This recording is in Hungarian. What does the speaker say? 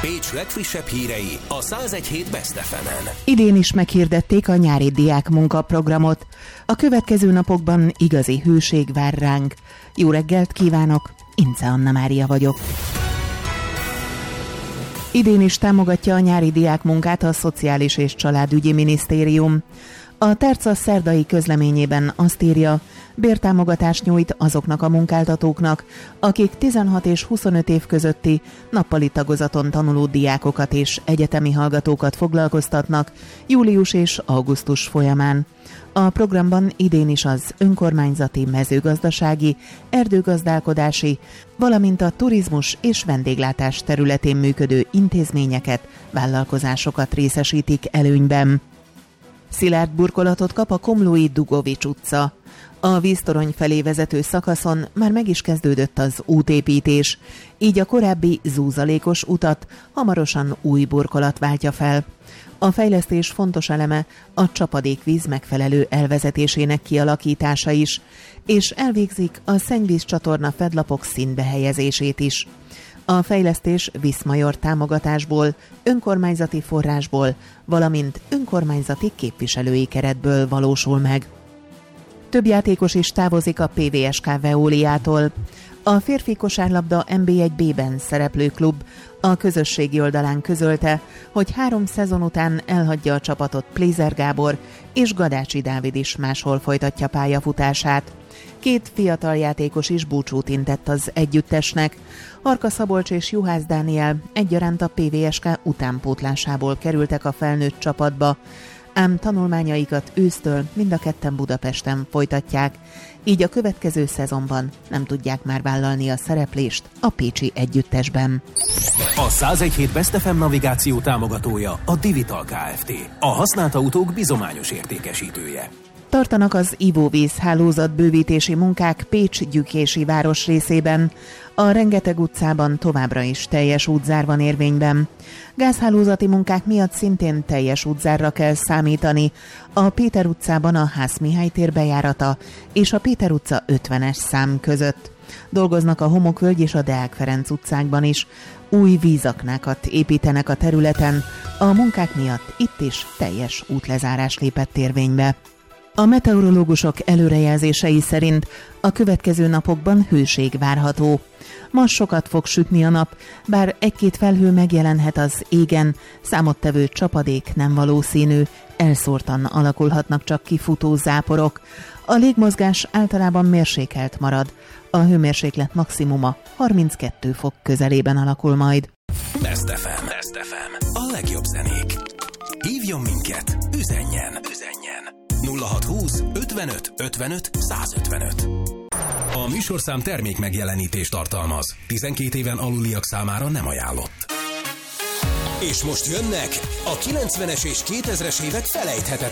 Pécs legfrissebb hírei a 101.7 Best FM-en. Idén is meghirdették a nyári diák munkaprogramot. A következő napokban igazi hőség vár ránk. Jó reggelt kívánok, Ince Anna Mária vagyok. Idén is támogatja a nyári diák munkát a Szociális és Családügyi Minisztérium. A Terca szerdai közleményében azt írja, bértámogatást nyújt azoknak a munkáltatóknak, akik 16 és 25 év közötti nappali tagozaton tanuló diákokat és egyetemi hallgatókat foglalkoztatnak július és augusztus folyamán. A programban idén is az önkormányzati, mezőgazdasági, erdőgazdálkodási, valamint a turizmus és vendéglátás területén működő intézményeket, vállalkozásokat részesítik előnyben. Szilárd burkolatot kap a komlói Dugovics utca. A víztorony felé vezető szakaszon már meg is kezdődött az útépítés, így a korábbi zúzalékos utat hamarosan új burkolat váltja fel. A fejlesztés fontos eleme a csapadékvíz megfelelő elvezetésének kialakítása is, és elvégzik a szennyvízcsatorna fedlapok színbe helyezését is. A fejlesztés Viszmajor támogatásból, önkormányzati forrásból, valamint önkormányzati képviselői keretből valósul meg. Több játékos is távozik a PVSK Veoliától. A férfi kosárlabda NB1B-ben szereplő klub a közösségi oldalán közölte, hogy 3 szezon után elhagyja a csapatot Plézer Gábor, és Gadácsi Dávid is máshol folytatja pályafutását. 2 fiatal játékos is búcsút intett az együttesnek. Arka Szabolcs és Juhász Dániel egyaránt a PVSK utánpótlásából kerültek a felnőtt csapatba, ám tanulmányaikat ősztől mind a ketten Budapesten folytatják, így a következő szezonban nem tudják már vállalni a szereplést a pécsi együttesben. A 101.7 Best FM navigáció támogatója a Divital Kft. A használt autók bizományos értékesítője. Tartanak az ivóvíz hálózat bővítési munkák Pécs gyükési városrészében. A Rengeteg utcában továbbra is teljes útzár van érvényben. Gázhálózati munkák miatt szintén teljes útzárra kell számítani. A Péter utcában a Ház Mihály tér bejárata és a Péter utca 50-es szám között. Dolgoznak a Homokvölgy és a Deák Ferenc utcákban is. Új vízaknákat építenek a területen. A munkák miatt itt is teljes útlezárás lépett érvénybe. A meteorológusok előrejelzései szerint a következő napokban hőség várható. Ma sokat fog sütni a nap, bár egy-két felhő megjelenhet az égen, számottevő csapadék nem valószínű, elszórtan alakulhatnak csak kifutó záporok. A légmozgás általában mérsékelt marad, a hőmérséklet maximuma 32 fok közelében alakul majd. Best FM. A legjobb zenék. Hívjon minket, üzenjen. 0620 55 55 155. A műsorszám termék megjelenítést tartalmaz. 12 éven aluliak számára nem ajánlott. És most jönnek a 90-es és 2000-es évek felejthetetlen